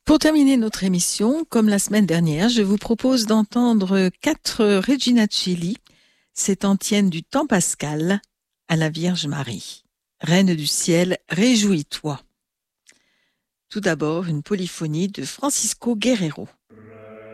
Pour terminer notre émission, comme la semaine dernière, je vous propose d'entendre 4 Regina Coeli, cette antienne du temps pascal, à la Vierge Marie. Reine du ciel, réjouis-toi. Tout d'abord, une polyphonie de Francisco Guerrero.